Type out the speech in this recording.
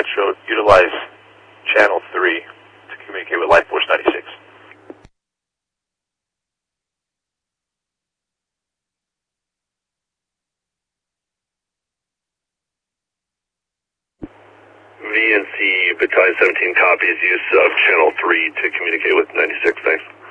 Metro utilize channel 3 to communicate with Life Force 96. VNC Battalion 17 copies use of channel 3 to communicate with 96, thanks.